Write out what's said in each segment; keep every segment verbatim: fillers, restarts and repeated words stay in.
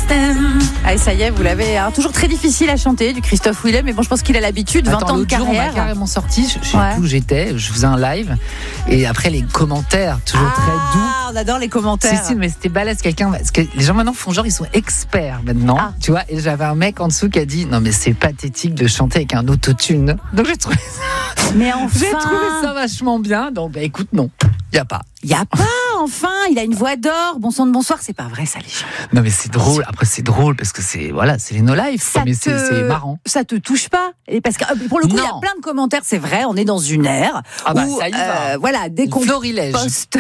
système. Allez, ça y est, vous l'avez. Hein, toujours très difficile à chanter du Christophe Willem, mais bon, je pense qu'il a l'habitude. vingt Attends, ans de l'autre jour, carrière. on m'a carrément sorti. Je, je sais Ouais. plus où j'étais. Je faisais un live et après les commentaires, toujours ah, très doux. On adore les commentaires. Si, si, mais c'était balèze quelqu'un. Parce que les gens maintenant font genre, ils sont experts maintenant. Ah. Tu vois, et j'avais un mec en dessous qui a dit non, mais c'est pathétique de chanter avec un autotune. Donc j'ai trouvé ça, Mais enfin. j'ai trouvé ça vachement bien. Donc bah écoute, non, il n'y a pas. Il y a pas, enfin, il a une voix d'or. Bon sang de bonsoir, c'est pas vrai ça, les gens. Non, mais c'est drôle. Après, c'est drôle parce que c'est, voilà, c'est les no life. Ça Mais te- c'est, c'est marrant. Ça te touche pas. Et parce que euh, pour le coup, il y a Non. plein de commentaires, c'est vrai, on est dans une ère Ah bah, où, ça y va. euh, voilà, dès qu'on Florilège. poste.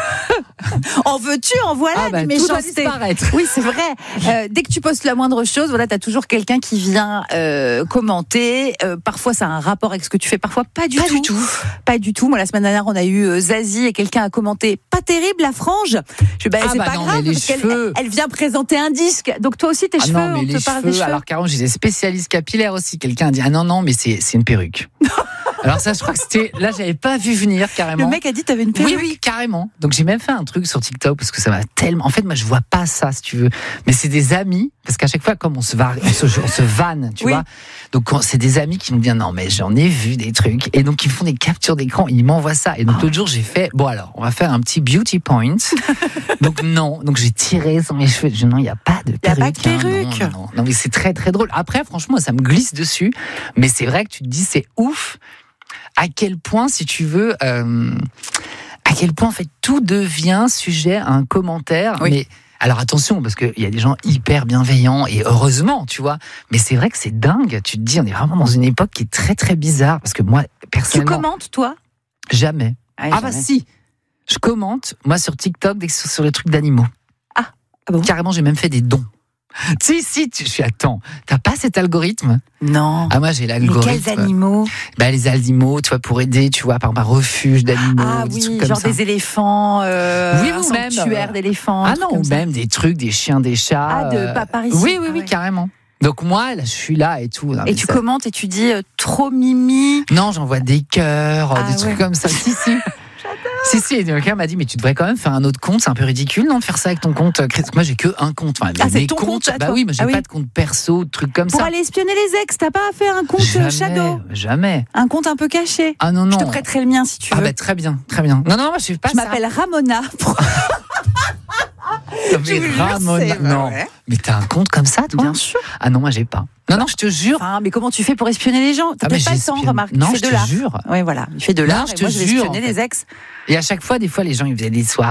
En veux-tu, en voilà, Ah bah, des tout doit méchancetés. disparaître. Oui, c'est vrai. Euh, dès que tu postes la moindre chose, voilà, t'as toujours quelqu'un qui vient euh, commenter. Euh, parfois, ça a un rapport avec ce que tu fais. Parfois, pas du Pas tout. du tout. Pas du tout. Moi, la semaine dernière, on a eu euh, Zazie et quelqu'un a commenté. Pas terrible, la frange. Je bah, Ah c'est bah pas non, grave. mais les parce qu'elle- cheveux. Elle, elle vient présenter un disque. Donc toi aussi, tes Ah cheveux, non, mais on les te parle cheveux, des cheveux. alors carrément, j'ai des spécialistes capillaires aussi. Quelqu'un a dit, ah non, non, mais c'est, c'est une perruque. Alors ça, je crois que c'était, là, j'avais pas vu venir carrément. Le mec a dit, t'avais une perruque. Oui, oui, carrément. Donc j'ai même fait un truc sur TikTok parce que ça m'a tellement. En fait, moi, je vois pas ça, si tu veux. Mais c'est des amis, parce qu'à chaque fois, comme on se va, on se, on se vanne, tu Oui. vois. Donc quand- c'est des amis qui me disent non, mais j'en ai vu des trucs, et donc ils me font des captures d'écran, ils m'envoient ça. Et donc Ah l'autre jour, j'ai fait bon alors, on va faire un petit beauty point. Donc non, donc j'ai tiré sur mes cheveux. Je, non, il y a pas de Y a perruque. pas de hein, perruque. non, non, non. Non, mais c'est très très drôle. Après, franchement, ça me glisse dessus. Mais c'est vrai que tu te dis c'est ouf. À quel point, si tu veux, euh, à quel point en fait tout devient sujet à un commentaire. Oui. Mais alors attention, parce qu'il y a des gens hyper bienveillants et heureusement, tu vois. Mais c'est vrai que c'est dingue. Tu te dis, on est vraiment dans une époque qui est très très bizarre. Parce que moi, Tu personnellement, commentes, toi? jamais. Ah, Ah bah jamais. si, je commente moi sur TikTok dès que c'est sur les trucs d'animaux. Ah bon? Carrément, j'ai même fait des dons. Si si, tu, je suis attends. T'as pas cet algorithme? Non. Ah moi j'ai Mais l'algorithme. quels animaux? Bah, les animaux, tu vois, pour aider, tu vois, par exemple, un refuge d'animaux, Ah des oui, trucs comme genre ça. des éléphants, euh, Oui, un ou même, sanctuaire euh, d'éléphants. un Ah truc non, comme ou ça. même des trucs, des chiens, des chats. Ah, de euh, Paparici. Oui, oui, Ah oui, ouais. carrément. Donc moi, là, je suis là et tout. Non, mais Et tu ça- commentes et tu dis euh, trop mimi. Non, j'envoie des cœurs, Ah des trucs ouais. comme ça. Si, si. Si, si, et quelqu'un m'a dit, mais tu devrais quand même faire un autre compte, c'est un peu ridicule, non, de faire ça avec ton compte. Moi, j'ai que un compte. Enfin, Ah, c'est mes ton comptes, compte à bah toi. oui, mais j'ai Ah oui. pas de compte perso, de trucs comme Pour ça. aller espionner les ex, t'as pas fait un compte euh, Jamais, shadow? jamais. Un compte un peu caché? Ah non, non. Je te prêterai le mien si tu Ah veux. bah très bien, très bien. Non, non, moi, je suis pas Je ça. m'appelle Ramona. Non, mais Je vous jure, Ramona, c'est- non. ouais. Mais t'as un compte comme ça, toi? Bien sûr. Ah non, moi j'ai pas. Non, non, je te jure. Enfin, mais comment tu fais pour espionner les gens? T'as Ah, mais peut-être pas le temps, j'espionne. remarque. Non, tu je fais de te l'art. jure. Oui, voilà. Il fait de Non, l'art. je et te moi, je vais jure, espionner en fait. les ex. Et à chaque fois, des fois, les gens ils faisaient des soirées.